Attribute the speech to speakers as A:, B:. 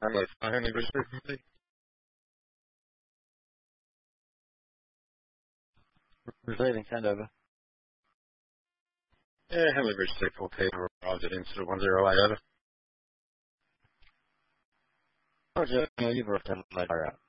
A: Like, Henry Richard.
B: Receiving, send over.
A: Yeah, Henry Richard, okay, arrived at Incident 108 over.
B: Roger, you've worked on my fire out.